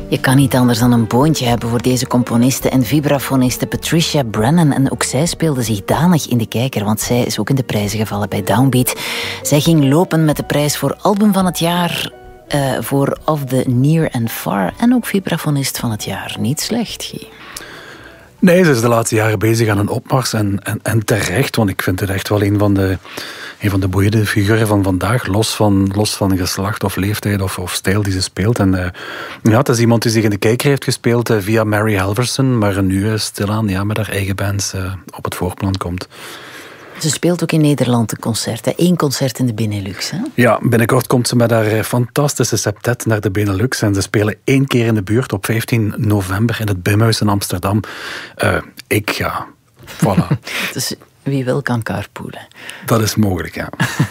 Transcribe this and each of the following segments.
Je kan niet anders dan een boontje hebben voor deze componiste en vibrafoniste Patricia Brennan. En ook zij speelde zich danig in de kijker, want zij is ook in de prijzen gevallen bij Downbeat. Zij ging lopen met de prijs voor album van het jaar, voor Of the Near and Far en ook vibrafonist van het jaar. Niet slecht, Guy. Nee, ze is de laatste jaren bezig aan een opmars en terecht, want ik vind het echt wel een van de boeiende figuren van vandaag, los van geslacht of leeftijd of stijl die ze speelt. En ja, het is iemand die zich in de kijker heeft gespeeld via Mary Halverson, maar nu stilaan met haar eigen bands op het voorplan komt. Ze speelt ook in Nederland een concert. 1 concert in de Benelux. Hè? Ja, binnenkort komt ze met haar fantastische septet naar de Benelux. En ze spelen 1 keer in de buurt op 15 november in het Bimhuis in Amsterdam. Ik ga. Voilà. Dus wie wil kan carpoolen. Dat is mogelijk, ja.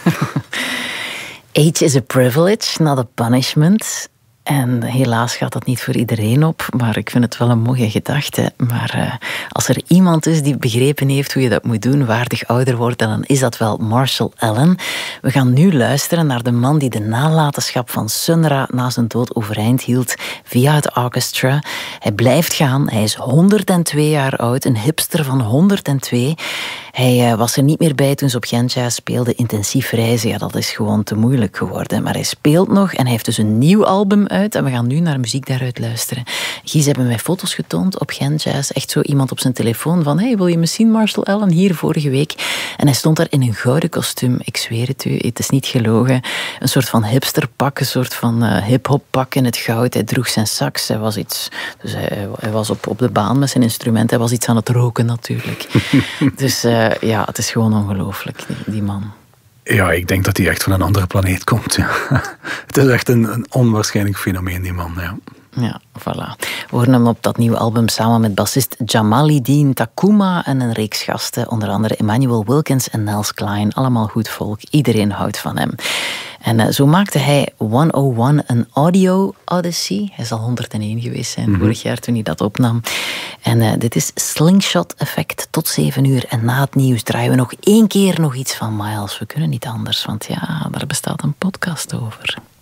Age is a privilege, not a punishment. En helaas gaat dat niet voor iedereen op, maar ik vind het wel een mooie gedachte. Maar als er iemand is die begrepen heeft hoe je dat moet doen, waardig ouder worden, dan is dat wel Marshall Allen. We gaan nu luisteren naar de man die de nalatenschap van Sun Ra na zijn dood overeind hield via het orchestra. Hij blijft gaan, hij is 102 jaar oud, een hipster van 102. Hij was er niet meer bij toen ze op Gent Jazz speelde. Intensief reizen, ja, dat is gewoon te moeilijk geworden. Maar hij speelt nog en hij heeft dus een nieuw album uit. En we gaan nu naar muziek daaruit luisteren. Gies hebben mij foto's getoond op Gent Jazz. Echt zo iemand op zijn telefoon van, hey, wil je me zien, Marshall Allen? Hier vorige week. En hij stond daar in een gouden kostuum. Ik zweer het u, het is niet gelogen. Een soort van hipsterpak, een soort van hip-hop pak in het goud. Hij droeg zijn sax. Hij was iets... Dus hij was op de baan met zijn instrument. Hij was iets aan het roken natuurlijk. Dus... ja, het is gewoon ongelooflijk, die man. Ja, ik denk dat hij echt van een andere planeet komt. Ja. Het is echt een onwaarschijnlijk fenomeen, die man. Ja. Ja, voilà. We horen hem op dat nieuwe album samen met bassist Jamaleddine Takuma en een reeks gasten, onder andere Emmanuel Wilkins en Nels Klein. Allemaal goed volk. Iedereen houdt van hem. En zo maakte hij 101 een audio odyssey. Hij zal 101 geweest zijn vorig jaar toen hij dat opnam. En dit is Slingshot Effect tot 7 uur. En na het nieuws draaien we nog 1 keer nog iets van Miles. We kunnen niet anders, want ja, daar bestaat een podcast over.